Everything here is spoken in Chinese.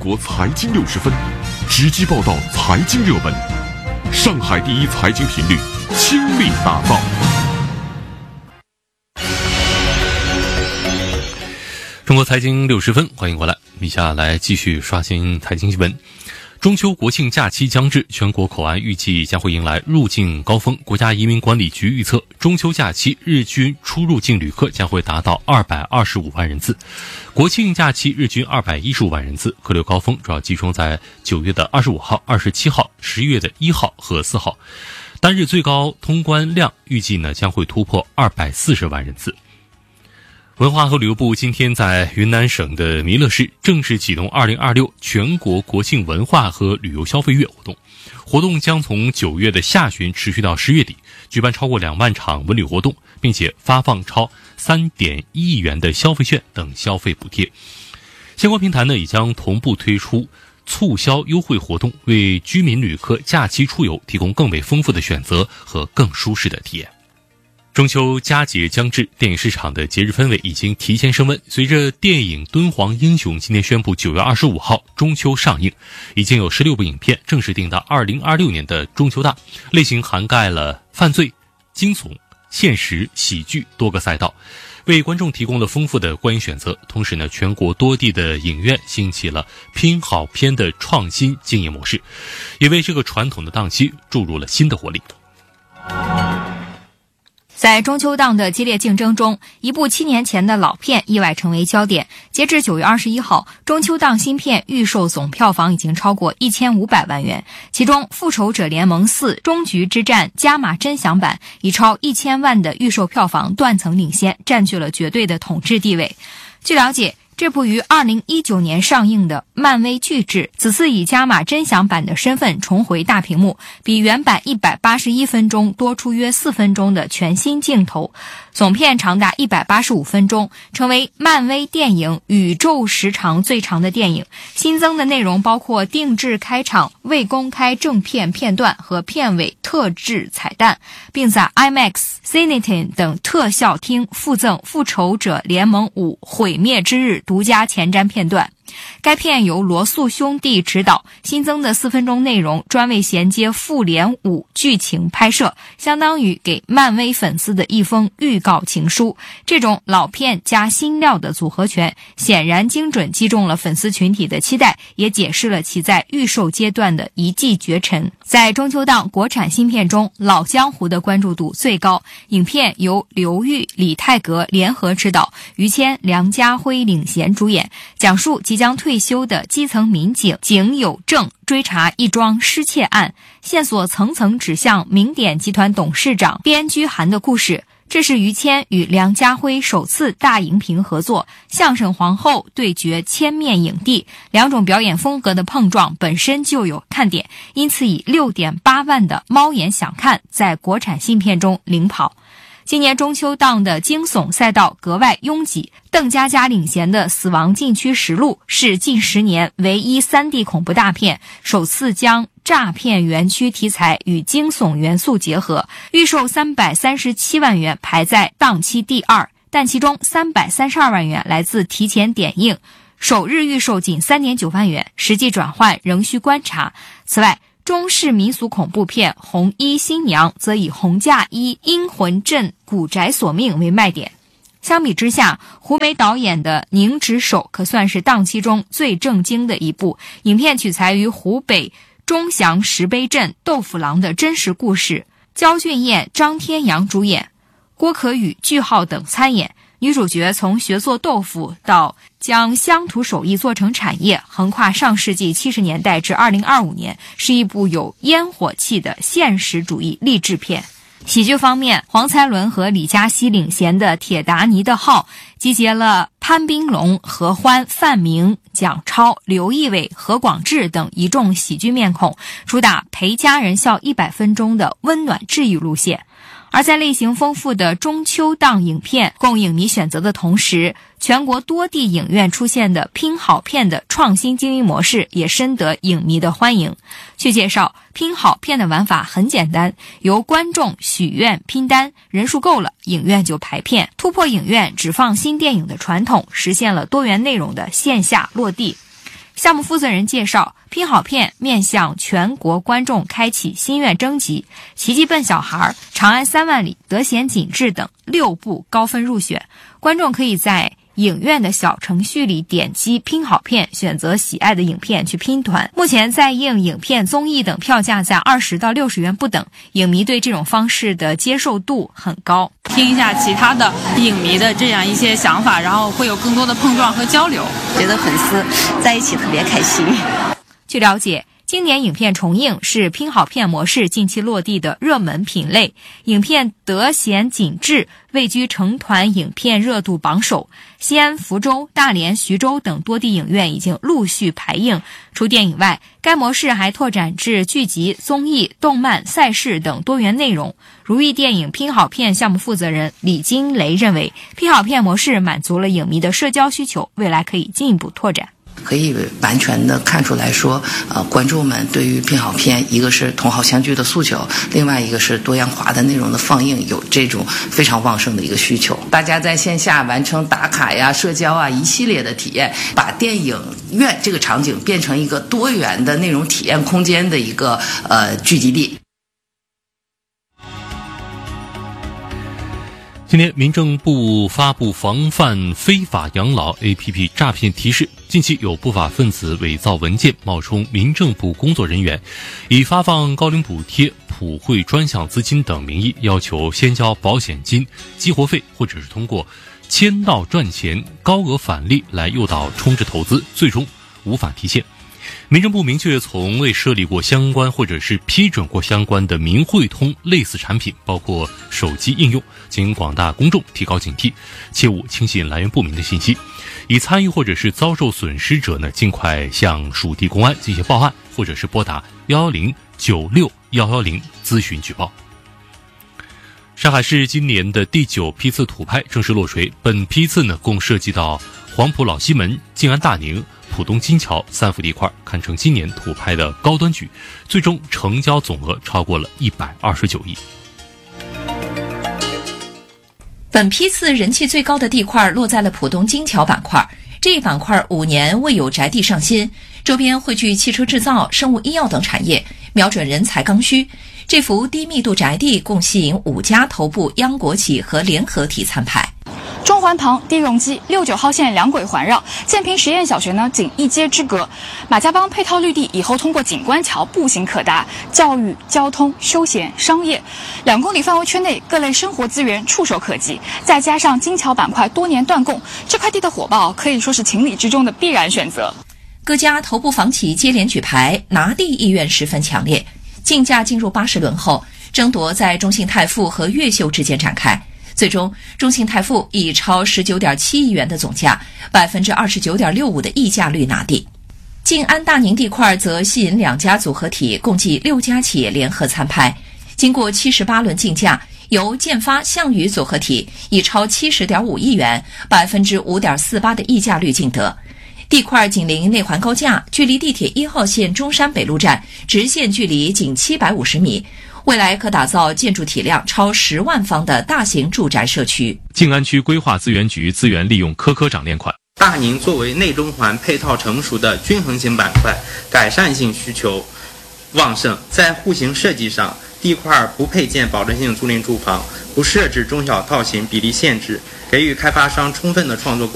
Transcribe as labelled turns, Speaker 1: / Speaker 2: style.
Speaker 1: 国财经60分，直击报道财经热门。上海第一财经频率，倾力打造。
Speaker 2: 中国财经60分，欢迎过来。以下来继续刷新财经新闻。中秋国庆假期将至，全国口岸预计将会迎来入境高峰。国家移民管理局预测，中秋假期日均出入境旅客将会达到225万人次，国庆假期日均215万人次。客流高峰主要集中在9月的25号、27号、11月的1号和4号，单日最高通关量预计将会突破240万人次。文化和旅游部今天在云南省的弥勒市正式启动2026全国国庆文化和旅游消费月活动，活动将从9月的下旬持续到10月底，举办超过2万场文旅活动，并且发放超3.1亿元的消费券等消费补贴。相关平台也将同步推出促销优惠活动，为居民旅客假期出游提供更为丰富的选择和更舒适的体验。中秋佳节将至，电影市场的节日氛围已经提前升温。随着电影《敦煌英雄》今天宣布9月25号中秋上映，已经有16部影片正式定到2026年的中秋档，类型涵盖了犯罪、惊悚、现实、喜剧多个赛道，为观众提供了丰富的观影选择。同时全国多地的影院兴起了拼好片的创新经营模式，也为这个传统的档期注入了新的活力。
Speaker 3: 在中秋档的激烈竞争中，一部7年前的老片意外成为焦点。截至9月21号，中秋档新片预售总票房已经超过1500万元，其中《复仇者联盟4：终局之战加码真享版》以超1000万的预售票房断层领先，占据了绝对的统治地位。据了解，这部于2019年上映的漫威巨制，此次以加码真享版的身份重回大屏幕，比原版181分钟多出约4分钟的全新镜头，总片长达185分钟，成为漫威电影宇宙时长最长的电影。新增的内容包括定制开场、未公开正片片段和片尾特制彩蛋，并在 IMAX、Cinetin 等特效厅附赠《复仇者联盟5：毁灭之日》独家前瞻片段。该片由罗素兄弟执导，新增的4分钟内容专为衔接复联5剧情拍摄，相当于给漫威粉丝的一封预告情书。这种老片加新料的组合拳，显然精准击中了粉丝群体的期待，也解释了其在预售阶段的一骑绝尘。在中秋档国产新片中，老江湖的关注度最高。影片由刘玉、李泰格联合执导，于谦、梁家辉领衔主演，讲述即将退休的基层民警景有正追查一桩失窃案，线索层层指向明典集团董事长边居涵的故事。这是于谦与梁家辉首次大荧屏合作，相声皇后对决千面影帝，两种表演风格的碰撞本身就有看点，因此以6.8万的猫眼想看在国产新片中领跑。今年中秋档的惊悚赛道格外拥挤，邓家佳领衔的《死亡禁区实录》是近10年唯一3D 恐怖大片，首次将诈骗园区题材与惊悚元素结合，预售337万元，排在档期第2，但其中332万元来自提前点映，首日预售仅3.9万元，实际转换仍需观察。此外，中式民俗恐怖片《红衣新娘》则以红嫁衣阴魂阵古宅索命为卖点。相比之下，胡梅导演的《凝脂手》可算是档期中最正经的一部。影片取材于湖北钟祥石碑镇豆腐郎的真实故事，焦俊艳、张天阳主演，郭可宇、句号等参演。女主角从学做豆腐到将乡土手艺做成产业，横跨上世纪70年代至2025年，是一部有烟火气的现实主义励志片。喜剧方面，黄才伦和李嘉熙领衔的《铁达尼的号》集结了潘斌龙、何欢、范明、蒋超、刘仪伟、何广智等一众喜剧面孔，主打陪家人笑100分钟的温暖治愈路线。而在类型丰富的中秋档影片供影迷选择的同时，全国多地影院出现的拼好片的创新经营模式也深得影迷的欢迎。据介绍，拼好片的玩法很简单，由观众许愿拼单，人数够了，影院就排片，突破影院只放新电影的传统，实现了多元内容的线下落地。 项目负责人介绍，拼好片面向全国观众开启心愿征集，奇迹笨小孩、长安3万里、德贤锦志等6部高分入选，观众可以在影院的小程序里点击拼好片，选择喜爱的影片去拼团。目前在映影片、综艺等票价在20到60元不等，影迷对这种方式的接受度很高。
Speaker 4: 听一下其他的影迷的这样一些想法，然后会有更多的碰撞和交流，
Speaker 5: 觉得粉丝在一起特别开心。
Speaker 3: 据了解，经典影片重映是拼好片模式近期落地的热门品类，影片《德贤锦志》位居成团影片热度榜首。西安、福州、大连、徐州等多地影院已经陆续排映。除电影外，该模式还拓展至剧集、综艺、动漫、赛事等多元内容。如意电影拼好片项目负责人李金雷认为，拼好片模式满足了影迷的社交需求，未来可以进一步拓展。
Speaker 6: 可以完全的看出来说，观众们对于拼好片，一个是同好相聚的诉求，另外一个是多样化的内容的放映，有这种非常旺盛的一个需求。大家在线下完成打卡呀、社交啊一系列的体验，把电影院这个场景变成一个多元的内容体验空间的一个聚集地。
Speaker 2: 今天，民政部发布防范非法养老 APP 诈骗提示。近期有不法分子伪造文件，冒充民政部工作人员，以发放高龄补贴、普惠专项资金等名义，要求先交保险金、激活费，或者是通过签到赚钱、高额返利来诱导充值投资，最终无法提现。民政部明确从未设立过相关或者是批准过相关的民汇通类似产品，包括手机应用，请广大公众提高警惕，切勿轻信来源不明的信息。已参与或者是遭受损失者呢，尽快向属地公安进行报案，或者是拨打110-96-110咨询举报。上海市今年的第9批次土拍正式落锤，本批次呢共涉及到黄埔老西门、静安大宁、浦东金桥3幅地块，堪称今年土拍的高端举，最终成交总额超过了129亿。
Speaker 7: 本批次人气最高的地块落在了浦东金桥板块，这一板块5年未有宅地上新，周边汇聚汽车制造、生物医药等产业，瞄准人才刚需。这幅低密度宅地共吸引5家头部央国企和联合体参拍。
Speaker 8: 中环旁低容积69号线2轨环绕，建平实验小学呢仅1街之隔。马家浜配套绿地以后通过景观桥步行可达，教育、交通、休闲、商业2公里范围圈内各类生活资源触手可及，再加上金桥板块多年断供，这块地的火爆可以说是情理之中的必然选择。
Speaker 7: 各家头部房企接连举牌，拿地意愿十分强烈。竞价进入80轮后，争夺在中信泰富和越秀之间展开。最终，中信泰富以超19.7亿元的总价，29.65%的溢价率拿地。静安大宁地块则吸引2家组合体，共计6家企业联合参拍。经过78轮竞价，由建发、项羽组合体以超70.5亿元，5.48%的溢价率竞得。地块紧邻内环高架，距离地铁1号线中山北路站直线距离仅750米。未来可打造建筑体量超10万方的大型住宅社区。
Speaker 2: 静安区规划资源局资源利用科科长链款。
Speaker 9: 大宁作为内中环配套成熟的均衡型板块，改善性需求旺盛，在户型设计上，地块不配建保证性租赁住房，不设置中小套型比例限制，给予开发商充分的创作空间。